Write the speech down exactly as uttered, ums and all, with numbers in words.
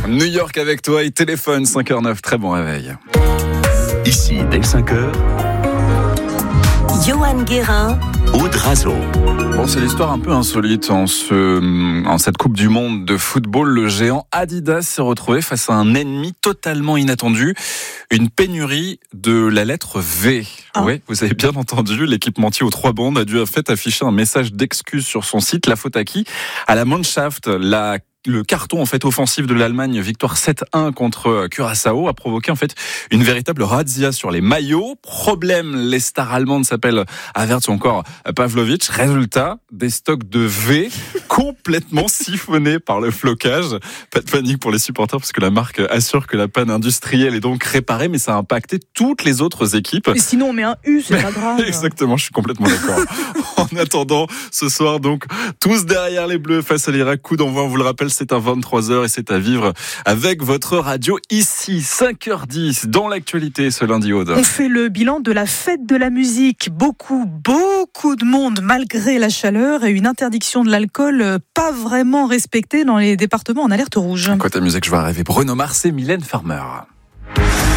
New York avec toi, il téléphone cinq heures neuf, très bon réveil. Ici, dès cinq heures, Johan Guérin, Aude Razo. Bon, c'est l'histoire un peu insolite. En, ce, en cette Coupe du Monde de football, le géant Adidas s'est retrouvé face à un ennemi totalement inattendu. Une pénurie de la lettre V. Ah. Oui, vous avez bien entendu, l'équipementier aux trois bandes a dû en fait afficher un message d'excuse sur son site. La faute à qui ? À la Mannschaft, la Le carton en fait offensif de l'Allemagne, victoire sept un contre Curaçao, a provoqué en fait une véritable razzia sur les maillots. Problème, les stars allemandes s'appellent Havertz ou encore Pavlovic. Résultat, des stocks de V complètement siphonnés par le flocage. Pas de panique pour les supporters parce que la marque assure que la panne industrielle est donc réparée, mais ça a impacté toutes les autres équipes. Et sinon on met un U, c'est pas grave. Exactement, je suis complètement d'accord. En attendant, ce soir donc, tous derrière les Bleus face à l'Irak. Coup d'envoi, on vous le rappelle, c'est à vingt-trois heures et c'est à vivre avec votre radio ici, cinq heures dix, dans l'actualité ce lundi, Aude. On fait le bilan de la fête de la musique. Beaucoup, beaucoup de monde malgré la chaleur et une interdiction de l'alcool pas vraiment respectée dans les départements en alerte rouge. Côté musique, je vais rêver Bruno Mars et Mylène Farmer.